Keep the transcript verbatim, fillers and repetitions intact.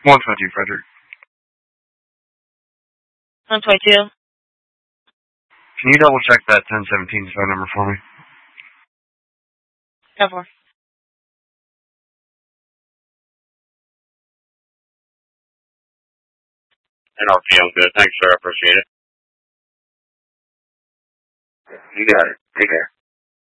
one twenty-two, Frederick. one twenty-two. Can you double check that ten seventeen phone number for me? Go for it. N R P, I'm good. Thanks, sir. I appreciate it. You got it. Take care.